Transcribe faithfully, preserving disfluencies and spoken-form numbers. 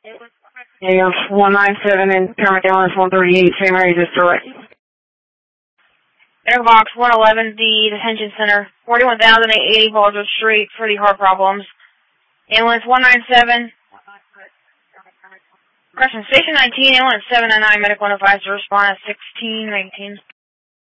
A F one nine seven and Paramount Ambulance one thirty-eight, Saint Mary's is direct. Airbox one eleven, the detention center, forty-one thousand eight hundred eighty Baldwin Street for the heart problems. Ambulance one nine seven. Correction, Station nineteen, Ambulance seven nine nine, medical advisor, respond at sixteen nineteen.